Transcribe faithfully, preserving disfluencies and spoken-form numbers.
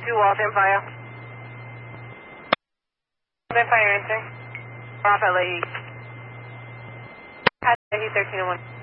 two Wall Empire. Empire entering. Off L A E. Leahy thirteen oh one.